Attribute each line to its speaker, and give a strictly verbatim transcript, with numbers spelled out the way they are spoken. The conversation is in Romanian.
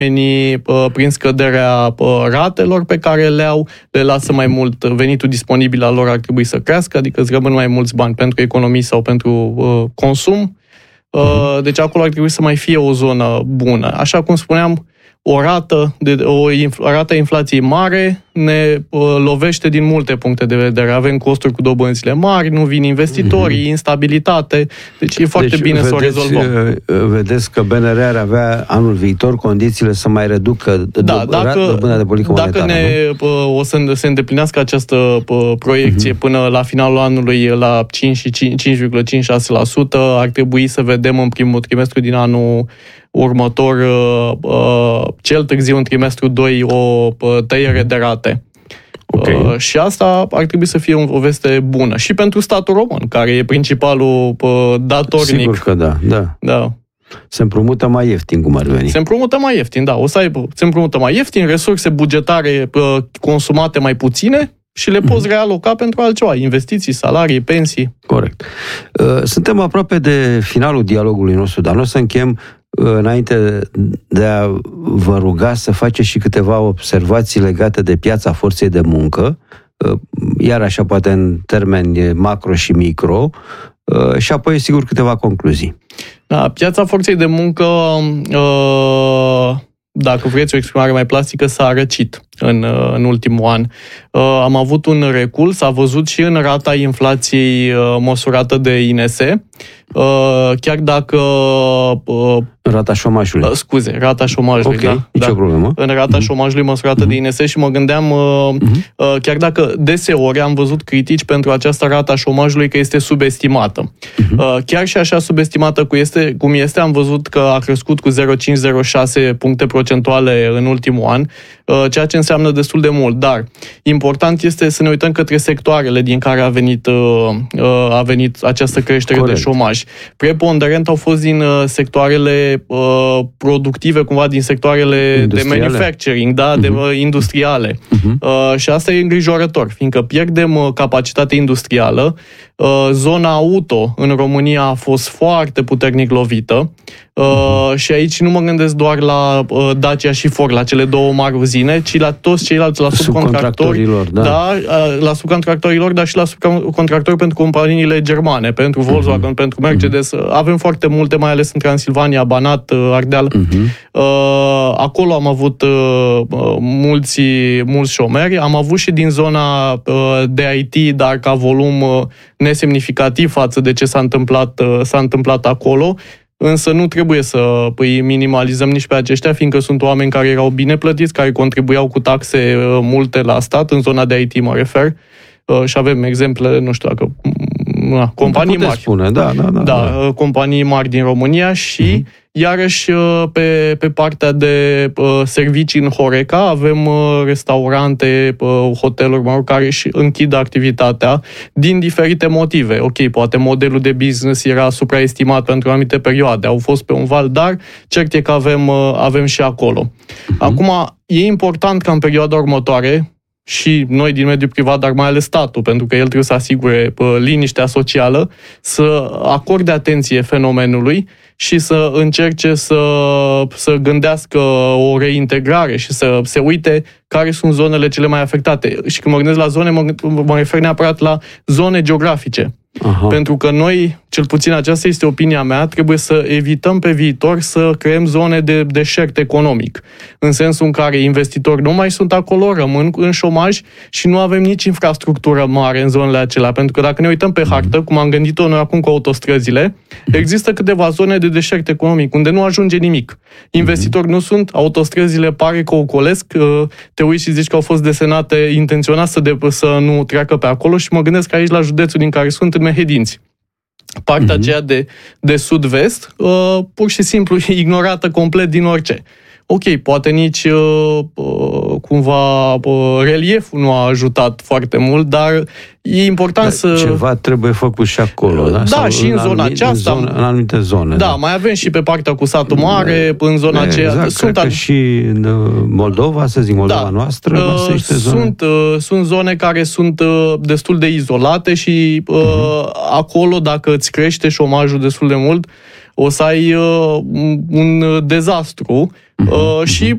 Speaker 1: prin scăderea ratelor pe care le au, le lasă mai mult, venitul disponibil al lor ar trebui să crească, adică îți rămân mai mulți bani pentru economii sau pentru consum. Deci acolo ar trebui să mai fie o zonă bună. Așa cum spuneam, o rată, de, o, o rată a inflației mare ne uh, lovește din multe puncte de vedere. Avem costuri cu dobânzile mari, nu vin investitorii, mm-hmm. instabilitate. Deci e foarte deci, bine vedeți, să o rezolvăm.
Speaker 2: Vedeți că B N R ar avea anul viitor condițiile să mai reducă
Speaker 1: da, dacă,
Speaker 2: dobânda de politică monetară.
Speaker 1: Dacă ne, uh, o să se îndeplinească această uh, proiecție mm-hmm. până la finalul anului la cinci virgulă cincizeci și șase la sută, ar trebui să vedem în primul trimestru din anul următor, cel târziu în trimestru doi, o tăiere de rate. Okay. Și asta ar trebui să fie o veste bună. Și pentru statul român, care e principalul datornic.
Speaker 2: Sigur că da, da.
Speaker 1: da.
Speaker 2: Se împrumută mai ieftin, cum ar veni.
Speaker 1: Se împrumută mai ieftin, da. O să aibă, se împrumută mai ieftin, resurse bugetare consumate mai puține și le poți realoca pentru altceva. Investiții, salarii, pensii.
Speaker 2: Corect. Suntem aproape de finalul dialogului nostru, dar nu o să încheiem înainte de a vă ruga să faceți și câteva observații legate de piața forței de muncă, iar așa poate în termeni macro și micro, și apoi, sigur, câteva concluzii.
Speaker 1: Da, piața forței de muncă, dacă vreți o exprimare mai plastică, s-a răcit în, în ultimul an. Am avut un recul, s-a văzut și în rata inflației măsurată de I N S, chiar dacă...
Speaker 2: Rata șomajului.
Speaker 1: Scuze, rata șomajului,
Speaker 2: okay,
Speaker 1: da.
Speaker 2: nicio
Speaker 1: da.
Speaker 2: problemă.
Speaker 1: În rata uh-huh. șomajului măsurată uh-huh. de I N S și mă gândeam, uh-huh. chiar dacă deseori am văzut critici pentru această rata șomajului că este subestimată. Uh-huh. Chiar și așa subestimată cum este, cum este, am văzut că a crescut cu zero virgulă cinci zero șase puncte procentuale în ultimul an, ceea ce înseamnă destul de mult. Dar important este să ne uităm către sectoarele din care a venit, a venit această creștere Corect. de șomaj. Preponderent au fost din sectoarele uh, productive, cumva din sectoarele de manufacturing, da, uh-huh. de uh, industriale. Uh-huh. Uh, și asta e îngrijorător, fiindcă pierdem uh, capacitate industrială. Uh, zona auto în România a fost foarte puternic lovită. Uh, și aici nu mă gândesc doar la uh, Dacia și Ford, la cele două mari uzine, ci la toți ceilalți, la subcontractori, da. Da, uh, la subcontractorilor, dar și la subcontractori pentru companiile germane, pentru Volkswagen, uh-huh. pentru Mercedes. Uh-huh. Avem foarte multe, mai ales în Transilvania, Banat, uh, Ardeal. Uh-huh. Uh, acolo am avut uh, mulți, mulți șomeri. Am avut și din zona uh, de I T, dar ca volum uh, nesemnificativ față de ce s-a întâmplat, uh, s-a întâmplat acolo. Însă nu trebuie să îi minimalizăm nici pe aceștia, fiindcă sunt oameni care erau bine plătiți, care contribuiau cu taxe multe la stat, în zona de I T mă refer, și avem exemple, nu știu dacă... Na, companii mari.
Speaker 2: Spune, da, da, da,
Speaker 1: da, da. Companii mari din România și, uh-huh. iarăși, pe, pe partea de uh, servicii în Horeca, avem uh, restaurante, uh, hoteluri, mă rog, care își închid activitatea din diferite motive. Ok, poate modelul de business era supraestimat pentru anumite perioade, au fost pe un val, dar cert e că avem, uh, avem și acolo. Uh-huh. Acum, e important ca în perioada următoare, și noi din mediul privat, dar mai ales statul, pentru că el trebuie să asigure liniștea socială, să acorde atenție fenomenului și să încerce să, să gândească o reintegrare și să se uite care sunt zonele cele mai afectate. Și când mă gândesc la zone, mă, mă refer neapărat la zone geografice. Aha. Pentru că noi, cel puțin aceasta este opinia mea, trebuie să evităm pe viitor să creăm zone de deșert economic. În sensul în care investitori nu mai sunt acolo, rămân în șomaj și nu avem nici infrastructură mare în zonele acelea. Pentru că dacă ne uităm pe hartă, cum am gândit-o noi acum cu autostrăzile, există câteva zone de deșert economic, unde nu ajunge nimic. Investitori nu sunt, autostrăzile pare că ocolesc, te uiți și zici că au fost desenate intenționat să, de, să nu treacă pe acolo și mă gândesc aici la județul din care sunt, în Mehedinți. Partea mm-hmm. aceea de, de sud-vest, uh, pur și simplu ignorată complet din orice. Ok, poate nici uh, uh, cumva uh, relieful nu a ajutat foarte mult, dar e important dar să...
Speaker 2: Ceva trebuie făcut și acolo, da?
Speaker 1: Da,
Speaker 2: Sau
Speaker 1: și în, în zona
Speaker 2: anumite,
Speaker 1: aceasta.
Speaker 2: În, zone, în anumite zone.
Speaker 1: Da, da, mai avem și pe partea cu satul mare, în zona aceea.
Speaker 2: Exact,
Speaker 1: sunt
Speaker 2: cred că și în Moldova, să zic, Moldova da, noastră, uh,
Speaker 1: sunt, uh, sunt zone care sunt uh, destul de izolate și uh, uh-huh. acolo, dacă îți crește șomajul destul de mult, o să ai uh, un dezastru. Uh, și